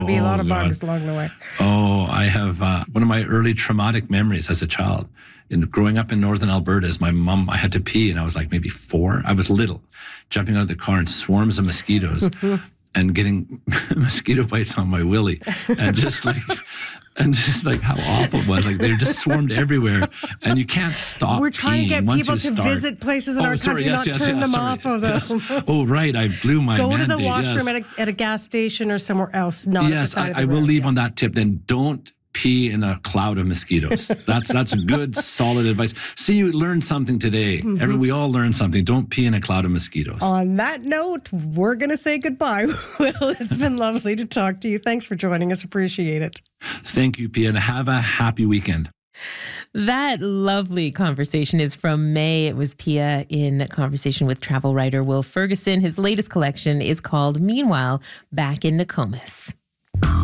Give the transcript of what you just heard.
Be a lot Oh, of God. bugs along the way. Oh, I have one of my early traumatic memories as a child. Growing up in northern Alberta, is my mom, I had to pee and I was like maybe 4. I was little, jumping out of the car and swarms of mosquitoes and getting mosquito bites on my willy and just like how awful it was. Like they just swarmed everywhere and you can't stop. We're trying to get once people you to start. visit places in our country, yes, not turn them off of them. Yes. Oh, right. I blew my Go mandate. to the washroom Yes. at a gas station or somewhere else, not at the Yes, side of the I will road. leave on that tip. Then don't pee in a cloud of mosquitoes. That's good, solid advice. See, you learned something today. We all learned something. Don't pee in a cloud of mosquitoes. On that note, we're going to say goodbye. Will, it's been lovely to talk to you. Thanks for joining us. Appreciate it. Thank you, Pia, and have a happy weekend. That lovely conversation is from May. It was Pia in conversation with travel writer Will Ferguson. His latest collection is called Meanwhile, Back in Nokomis.